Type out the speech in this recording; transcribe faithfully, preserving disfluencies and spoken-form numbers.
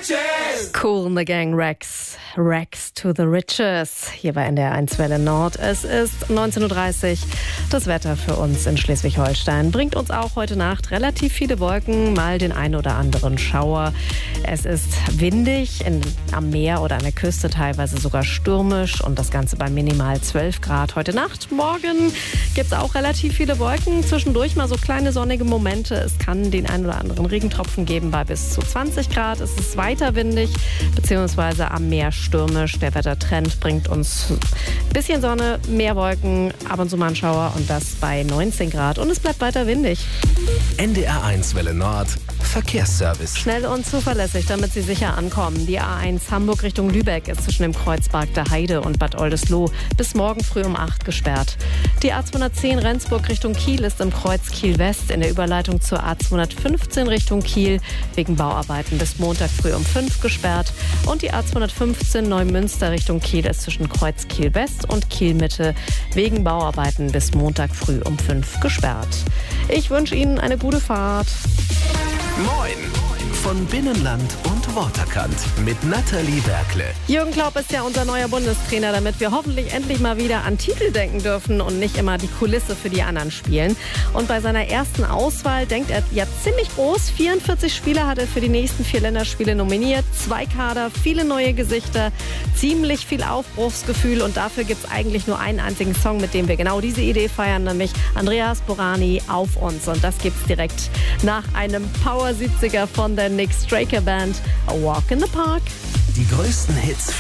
Riches. Kool and the Gang, Rex. Rex to the Riches. Hier bei N D R eins Welle Nord. Es ist neunzehn Uhr dreißig. Das Wetter für uns in Schleswig-Holstein bringt uns auch heute Nacht relativ viele Wolken, mal den einen oder anderen Schauer. Es ist windig, in, am Meer oder an der Küste teilweise sogar stürmisch und das Ganze bei minimal zwölf Grad heute Nacht. Morgen gibt es auch relativ viele Wolken, zwischendurch mal so kleine sonnige Momente. Es kann den einen oder anderen Regentropfen geben bei bis zu zwanzig Grad. Es ist weiter windig, beziehungsweise am Meer stürmisch. Der Wettertrend bringt uns ein bisschen Sonne, mehr Wolken, ab und zu mal ein Schauer und das bei neunzehn Grad. Und es bleibt weiter windig. N D R eins Welle Nord Verkehrsservice. Schnell und zuverlässig, damit Sie sicher ankommen. Die A eins Hamburg Richtung Lübeck ist zwischen dem Kreuzberg der Heide und Bad Oldesloe bis morgen früh um acht gesperrt. Die A zweihundertzehn Rendsburg Richtung Kiel ist im Kreuz Kiel-West in der Überleitung zur A zweihundertfünfzehn Richtung Kiel wegen Bauarbeiten bis Montag früh um fünf gesperrt. Und die A zweihundertfünfzehn Neumünster Richtung Kiel ist zwischen Kreuz Kiel-West und Kiel-Mitte wegen Bauarbeiten bis Montag früh um fünf gesperrt. Ich wünsche Ihnen eine gute Fahrt. Moin von Binnenland und Waterkant mit Nathalie Werkle. Jürgen Klopp ist ja unser neuer Bundestrainer, damit wir hoffentlich endlich mal wieder an Titel denken dürfen und nicht immer die Kulisse für die anderen spielen. Und bei seiner ersten Auswahl denkt er ja ziemlich groß. vierundvierzig Spieler hat er für die nächsten vier Länderspiele nominiert. Zwei Kader, viele neue Gesichter, ziemlich viel Aufbruchsgefühl. Und dafür gibt es eigentlich nur einen einzigen Song, mit dem wir genau diese Idee feiern, nämlich Andreas Borani, Auf uns. Und das gibt's direkt nach einem Power siebziger von der Nick Straker Band, A Walk in the Park. Die größten Hits